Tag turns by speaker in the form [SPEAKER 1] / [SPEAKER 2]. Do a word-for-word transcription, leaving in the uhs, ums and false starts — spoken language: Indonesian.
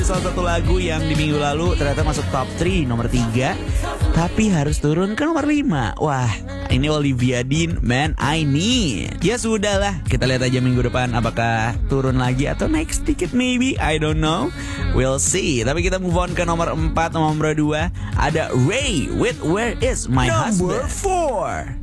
[SPEAKER 1] Salah satu lagu yang di minggu lalu ternyata masuk top tiga, nomor tiga, tapi harus turun ke nomor lima. Wah, ini Olivia Dean, Man I Need. Ya sudahlah, kita lihat aja minggu depan apakah turun lagi atau naik sedikit maybe, I don't know. We'll see. Tapi kita move on ke nomor empat, nomor dua. Ada Ray with Where Is My Husband. Number four.